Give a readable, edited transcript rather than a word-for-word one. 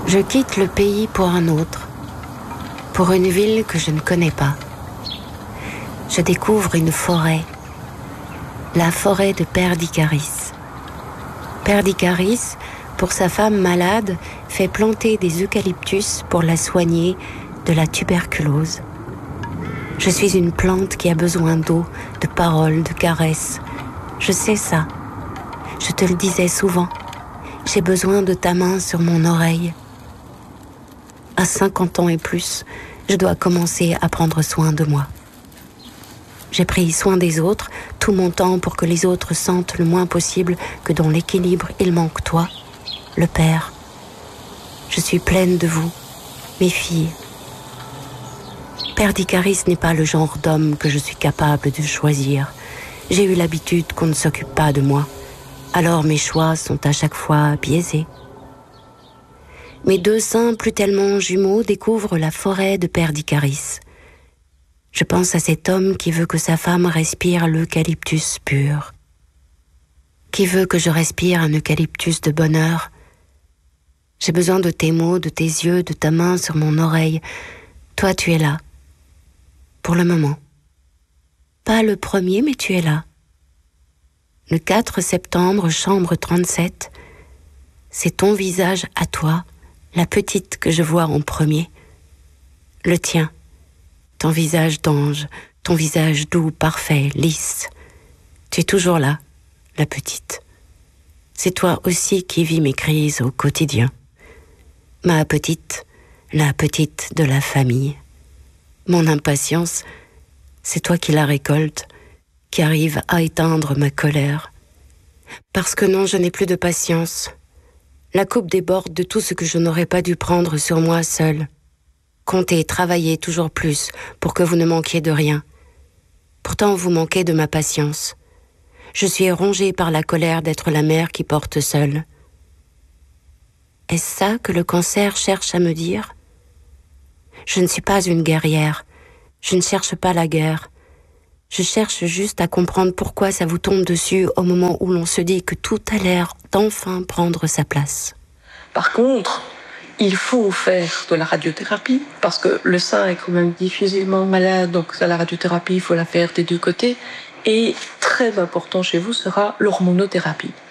Je quitte le pays pour un autre, pour une ville que je ne connais pas. Je découvre une forêt, la forêt de Perdicaris. Perdicaris, pour sa femme malade, fait planter des eucalyptus pour la soigner de la tuberculose. Je suis une plante qui a besoin d'eau, de paroles, de caresses. Je sais ça. Je te le disais souvent. J'ai besoin de ta main sur mon oreille. À 50 ans et plus, je dois commencer à prendre soin de moi. J'ai pris soin des autres, tout mon temps pour que les autres sentent le moins possible que dans l'équilibre il manque toi, le Père. Je suis pleine de vous, mes filles. Perdicaris n'est pas le genre d'homme que je suis capable de choisir. J'ai eu l'habitude qu'on ne s'occupe pas de moi. Alors mes choix sont à chaque fois biaisés. Mes deux seins plus tellement jumeaux découvrent la forêt de Perdicaris. Je pense à cet homme qui veut que sa femme respire l'eucalyptus pur. Qui veut que je respire un eucalyptus de bonheur. J'ai besoin de tes mots, de tes yeux, de ta main sur mon oreille. Toi, tu es là. Pour le moment. Pas le premier, mais tu es là. Le 4 septembre, chambre 37, c'est ton visage à toi, la petite que je vois en premier. Le tien. Ton visage d'ange, ton visage doux, parfait, lisse. Tu es toujours là, la petite. C'est toi aussi qui vis mes crises au quotidien. Ma petite, la petite de la famille. Mon impatience, c'est toi qui la récoltes, qui arrive à éteindre ma colère. Parce que non, je n'ai plus de patience. La coupe déborde de tout ce que je n'aurais pas dû prendre sur moi seule. Comptez, travaillez toujours plus pour que vous ne manquiez de rien. Pourtant, vous manquez de ma patience. Je suis rongée par la colère d'être la mère qui porte seule. Est-ce ça que le cancer cherche à me dire ? Je ne suis pas une guerrière. Je ne cherche pas la guerre. Je cherche juste à comprendre pourquoi ça vous tombe dessus au moment où l'on se dit que tout a l'air d'enfin prendre sa place. Par contre, il faut faire de la radiothérapie parce que le sein est quand même difficilement malade, donc la radiothérapie, il faut la faire des deux côtés. Et très important chez vous sera l'hormonothérapie.